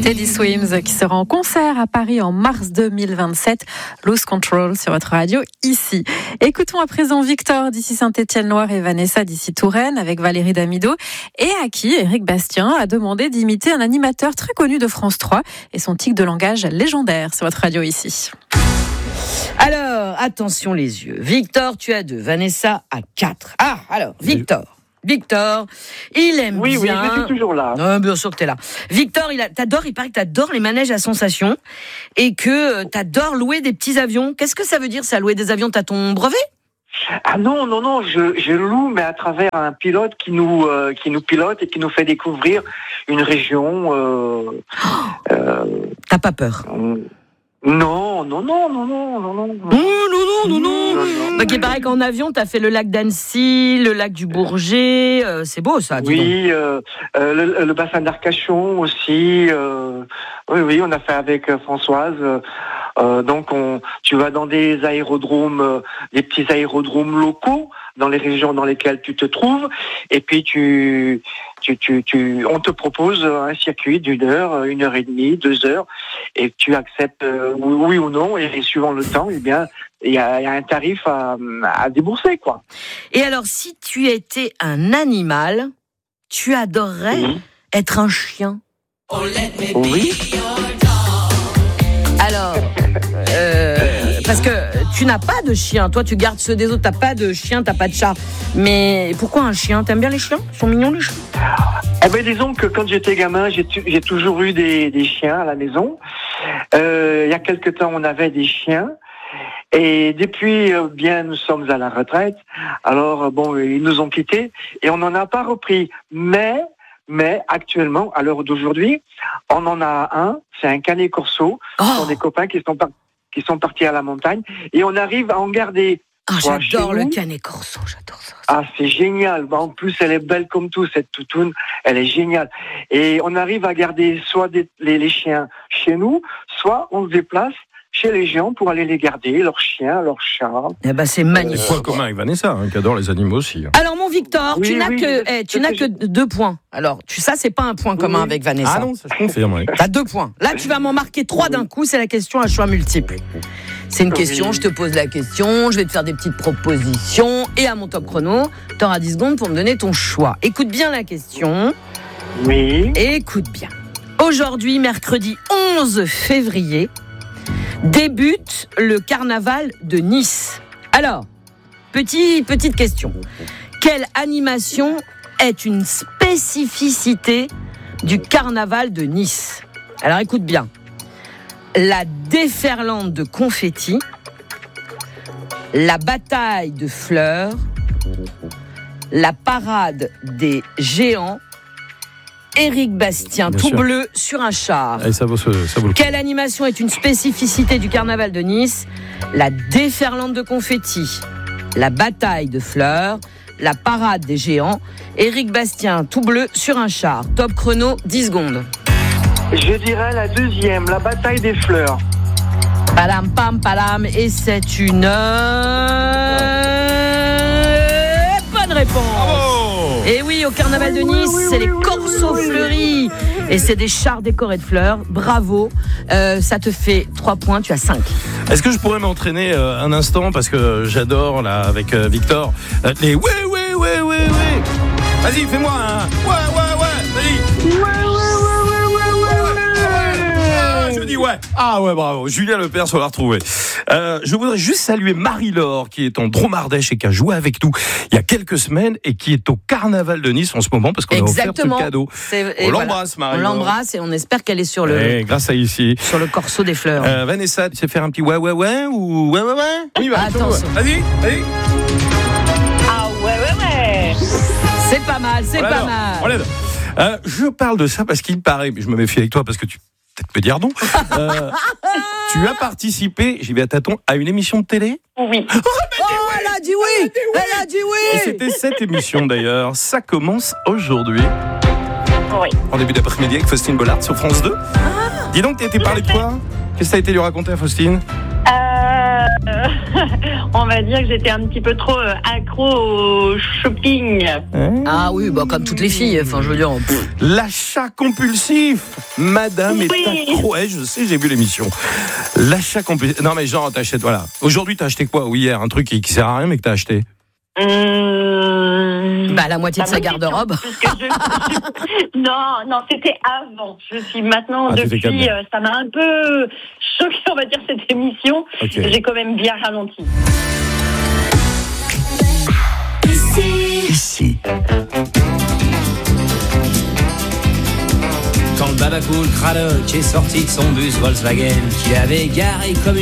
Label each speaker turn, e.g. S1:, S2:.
S1: Teddy Swims qui sera en concert à Paris en mars 2027. Lose Control sur votre radio ici. Écoutons à présent Victor d'ici Saint-Étienne-Loire et Vanessa d'ici Touraine avec Valérie Damido et à qui Éric Bastien a demandé d'imiter un animateur très connu de France 3 et son tic de langage légendaire sur votre radio ici.
S2: Alors, attention les yeux. Victor, tu as 2. Vanessa a 4. Ah, alors, Victor, il aime bien...
S3: Oui, je suis toujours là.
S2: Bien sûr que t'es là. Victor, il paraît que t'adores les manèges à sensations et que t'adores louer des petits avions. Qu'est-ce que ça veut dire, ça, louer des avions? T'as ton brevet?
S3: Ah non, je loue, mais à travers un pilote qui nous pilote et qui nous fait découvrir une région.
S2: T'as pas peur?
S3: Non.
S2: Donc il paraît qu'en avion, t'as fait le lac d'Annecy, le lac du Bourget, c'est beau ça, dis donc.
S3: Le bassin d'Arcachon aussi. Oui, on a fait avec Françoise. Donc tu vas dans des aérodromes, des petits aérodromes locaux dans les régions dans lesquelles tu te trouves, et puis on te propose un circuit d'1 heure, 1h30, 2 heures, et tu acceptes oui ou non, et suivant le temps, eh bien, il y a un tarif à débourser, quoi. Et
S2: alors, si tu étais un animal, tu adorerais être un chien?
S3: Oui.
S2: Alors, parce que tu n'as pas de chien, toi tu gardes ceux des autres, t'as pas de chien, t'as pas de chat. Mais pourquoi un chien? T'aimes bien les chiens? Ils sont mignons les chiens?
S3: Eh ben, disons que quand j'étais gamin, j'ai toujours eu des chiens à la maison. Il y a quelque temps, on avait des chiens. Et depuis, nous sommes à la retraite. Alors, ils nous ont quittés et on n'en a pas repris. Mais actuellement, à l'heure d'aujourd'hui, on en a un. C'est un Canet Corso. Ce sont des copains qui sont partis à la montagne. Et on arrive à en garder.
S2: J'adore le Canet Corso, j'adore ça.
S3: Ah, c'est génial. En plus, elle est belle comme tout, cette toutoune. Elle est géniale. Et on arrive à garder soit les chiens chez nous, soit on se déplace chez les gens pour aller les garder, leurs chiens, leurs chats.
S2: Eh ben, c'est magnifique.
S4: C'est point commun avec Vanessa, qui adore les animaux aussi.
S2: Alors, mon Victor, tu n'as que 2 points. Alors, ça, c'est pas un point commun avec Vanessa.
S4: Ah non, ça je confirme. Oui.
S2: T'as 2 points. Là, tu vas m'en marquer 3 d'un coup. C'est la question à choix multiple. C'est une question, je te pose la question, je vais te faire des petites propositions. Et à mon top chrono, t'auras 10 secondes pour me donner ton choix. Écoute bien la question.
S3: Oui.
S2: Écoute bien. Aujourd'hui, mercredi 11 février, débute le carnaval de Nice. Alors, petite question. Quelle animation est une spécificité du carnaval de Nice? Alors écoute bien. La déferlante de confettis, la bataille de fleurs, la parade des géants, Éric Bastien, bien tout sûr. Bleu sur un char.
S4: Allez, ça vaut le coup.
S2: Quelle animation est une spécificité du carnaval de Nice? La déferlante de confettis, la bataille de fleurs, la parade des géants, Éric Bastien, tout bleu sur un char. Top chrono, 10 secondes.
S3: Je dirais la deuxième, la bataille des fleurs.
S2: Palam pam palam, et c'est une bonne réponse.
S4: Bravo.
S2: Et oui, au carnaval de Nice, c'est les corsos fleuris et c'est des chars décorés de fleurs. Bravo, ça te fait 3 points, tu as 5.
S4: Est-ce que je pourrais m'entraîner un instant, parce que j'adore là avec Victor les ouais. Vas-y, fais-moi un vas-y. Je dis ouais. Ah ouais, bravo. Julien Lepers, on l'a retrouvé. Je voudrais juste saluer Marie-Laure, qui est en Drôme-Ardèche et qui a joué avec nous il y a quelques semaines et qui est au carnaval de Nice en ce moment parce qu'on a offert ce cadeau. On l'embrasse, Marie-Laure.
S2: On l'embrasse et on espère qu'elle est sur le.
S4: Grâce à ici.
S2: Sur le corso des fleurs.
S4: Vanessa, tu sais faire un petit ouais ou ouais. On y va.
S2: Attention.
S4: Vas-y.
S3: Ah ouais.
S2: C'est pas mal,
S4: On l'aide. Je parle de ça parce qu'il paraît, je me méfie avec toi parce que tu peut-être me dire non. Tu as participé, j'y vais à tâtons, à une émission de télé?
S3: Oui.
S2: Elle a dit oui. Elle a dit oui.
S4: Et c'était cette émission d'ailleurs. Ça commence aujourd'hui.
S3: Oui.
S4: En début d'après-midi avec Faustine Bollard sur France 2. Dis donc, t'as été parlé de quoi? Qu'est-ce que t'as été lui raconter à Faustine?
S5: On va dire que j'étais un petit peu trop accro au shopping.
S2: Ah oui, bah comme toutes les filles. Enfin, je veux dire.
S4: L'achat compulsif. Madame est accro. Ouais, je sais, j'ai vu l'émission. L'achat compulsif. Non, mais genre, t'achètes, voilà. Aujourd'hui, t'as acheté quoi? Ou hier, un truc qui sert à rien, mais que t'as acheté?
S2: Bah, la moitié de sa garde-robe.
S5: Non, c'était avant. Je suis maintenant, depuis, ça m'a un peu choqué, on va dire, cette émission. Okay. J'ai quand même bien ralenti.
S6: Ici. Quand le Babacool Cradock est sorti de son bus Volkswagen, qu'il avait garé comme une